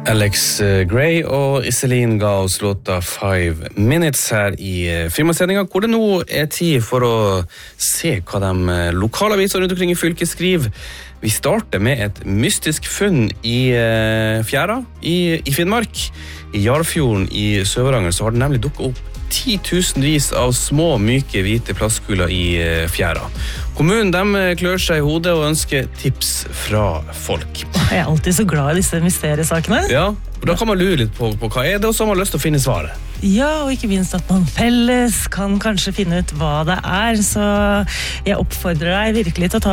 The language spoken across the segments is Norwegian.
Alex Gray og Iselin ga oss låta 5 Minutes her i firmasendinga, hvor det nå tid for å se hva de lokalaviser rundt omkring i fylket skriver. Vi starter med et mystisk funn i fjæra i Finnmark. I Jarfjorden i Sør-Varanger så har det nemlig dukket opp 10.000-vis av små, myke, hvite plastkuler i fjæra. Kommunen de klør seg i hodet og ønsker tips fra folk. Jeg er alltid så glad i disse mysteriesakene. Ja, og da kan man lure litt på hva det, og så har man lyst til å finne svaret. Ja, og ikke minst at man felles kan kanskje finne ut hva det så jeg oppfordrer deg virkelig til å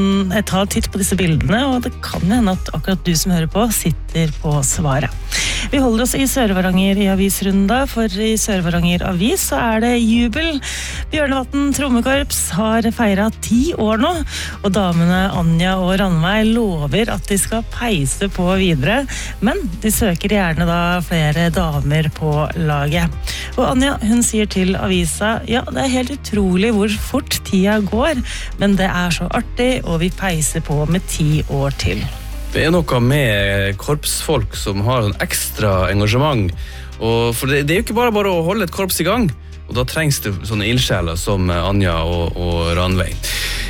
ta titt på disse bildene, og det kan hende at akkurat du som hører på sitter på svaret. Vi holder oss i Sør-Varanger i avisrunda, for i Sør-Varanger avis så det jubel. Bjørnevatn Trommekorps har feiret 10 år nå, og damene Anja og Ranveig lover at de skal peise på videre, men de søker gjerne da flere damer på laget. Og Anja, hun sier til avisa, ja, det helt utrolig hvor fort tida går, men det så artig, og vi peiser på med 10 år til. Det noe med korpsfolk som har en ekstra engasjement, og for det jo ikke bare å holde et korps i gang, og da trengs det sånne ildsjeler som Anja og Ranveig.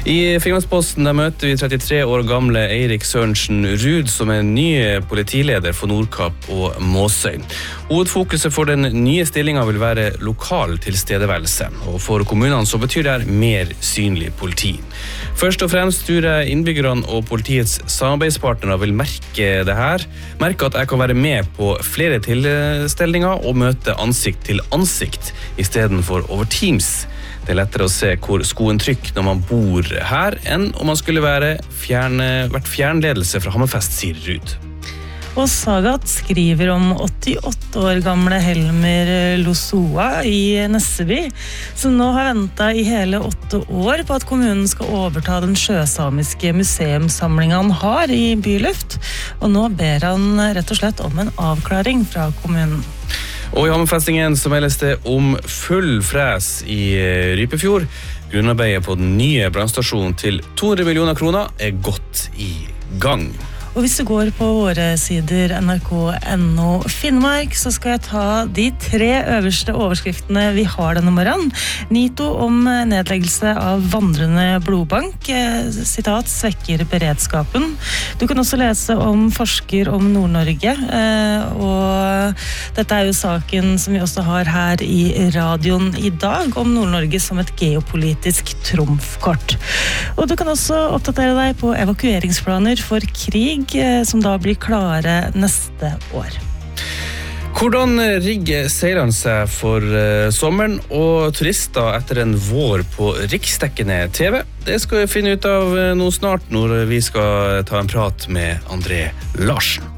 I Finnmarksposten møter vi 33 år gamle Eirik Sørensen Rud, som ny politileder for Nordkapp og Måsøy. Hovedfokuset for den nye stillingen vil være lokal tilstedeværelse, og for kommunene så betyr det mer synlig politi. Først og fremst tror jeg innbyggerne og politiets samarbeidspartnere vil merke det her, merke at jeg kan være med på flere tilstelninger og møte ansikt til ansikt i stedet for over Teams. Det lettere å se hvor skoen trykker når man bor her, enn om man skulle vært fjernledelse fra Hammerfest, sier Rud. Og Sagat skriver om 88 år gamle Helmer Losoa i Nesseby, som nå har ventet i hele 8 år på at kommunen skal overta den sjøsamiske museumssamlingen han har i Byluft, og nå ber han rett og slett om en avklaring fra kommunen. Og i Hammerfestingen så meldes det om full fres i Rypefjord. Grunnarbeidet på den nye brannstasjonen til 200 millioner kroner godt i gang. Og hvis du går på våre sider nrk.no Finnmark, så skal jeg ta de 3 øverste overskriftene vi har denne morgenen. NITO om nedleggelse av vandrende blodbank. Sitat, svekker beredskapen. Du kan også lese om forsker om Nord-Norge, og dette jo saken som vi også har her i radioen i dag, om Nord-Norge som et geopolitisk trumfkort. Og du kan også oppdatere deg på evakueringsplaner for krig, som da blir klare neste år. Hvordan rigger seileren seg for sommeren og turister etter en vår på riksdekkende TV? Det skal vi finne ut av nå snart, når vi skal ta en prat med André Larsen.